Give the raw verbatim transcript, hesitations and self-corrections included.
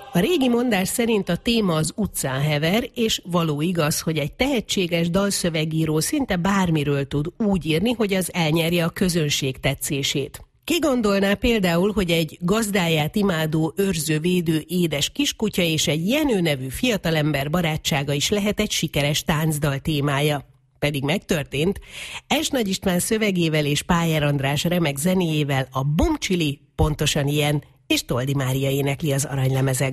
A régi mondás szerint a téma az utcán hever, és való igaz, hogy egy tehetséges dalszövegíró szinte bármiről tud úgy írni, hogy az elnyerje a közönség tetszését. Ki gondolná például, hogy egy gazdáját imádó őrző-védő édes kiskutya és egy Jenő nevű fiatalember barátsága is lehet egy sikeres táncdal témája. Pedig megtörtént. Es Nagy István szövegével és Pájer András remek zenéjével a Bumcsili pontosan ilyen, és Toldi Mária énekli az aranylemezek.